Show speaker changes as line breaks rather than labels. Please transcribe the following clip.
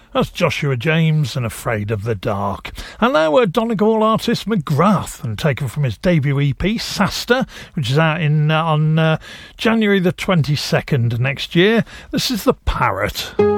That's Joshua James and Afraid of the Dark. And now we're Donegal artist McGrath, and taken from his debut EP, Saster, which is out on January the 22nd next year. This is The Parrot.